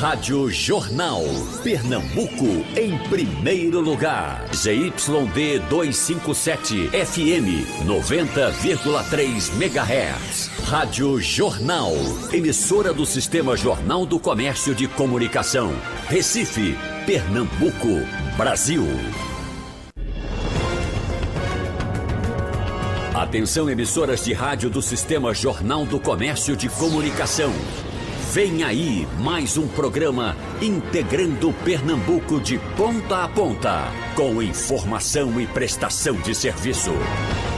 Rádio Jornal. Pernambuco em primeiro lugar. ZYD 257 FM 90,3 MHz. Rádio Jornal. Emissora do Sistema Jornal do Comércio de Comunicação. Recife, Pernambuco, Brasil. Atenção, emissoras de rádio do Sistema Jornal do Comércio de Comunicação. Vem aí mais um programa integrando Pernambuco de ponta a ponta, com informação e prestação de serviço.